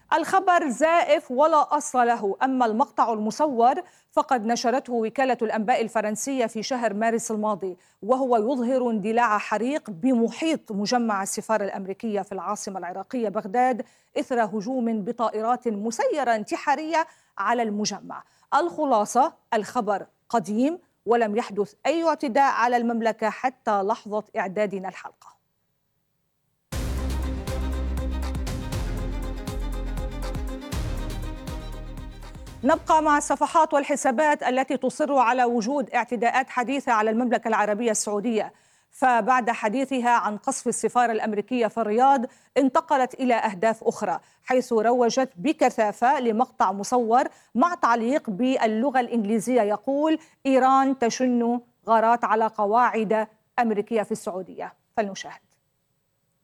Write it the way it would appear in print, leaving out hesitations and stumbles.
الخبر زائف ولا أصل له، أما المقطع المصور فقد نشرته وكالة الأنباء الفرنسية في شهر مارس الماضي، وهو يظهر اندلاع حريق بمحيط مجمع السفارة الأمريكية في العاصمة العراقية بغداد إثر هجوم بطائرات مسيرة انتحارية على المجمع. الخلاصة: الخبر قديم ولم يحدث أي اعتداء على المملكة حتى لحظة إعدادنا الحلقة. نبقى مع الصفحات والحسابات التي تصر على وجود اعتداءات حديثة على المملكة العربية السعودية، فبعد حديثها عن قصف السفارة الأمريكية في الرياض انتقلت إلى أهداف أخرى، حيث روجت بكثافة لمقطع مصور مع تعليق باللغة الإنجليزية يقول: إيران تشن غارات على قواعد أمريكية في السعودية. فلنشاهد.